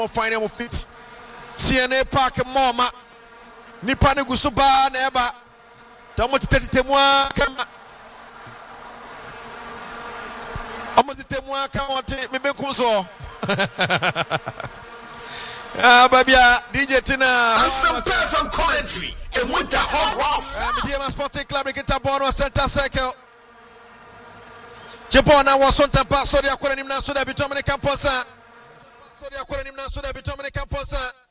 final fit. TNA Park Mama. Nipane Gusuba Neba. Temwa kama. Temwa kama mebe kunso. Babia DJ Tina. Some from commentary and with the hot rough. Media Sporting Club Kitabono Center Circle. Jepona was on tapa, sorry, I couldn't even answer that. Bitomene Camposa. Sorry, I couldn't even answer that. Bitomene Camposa.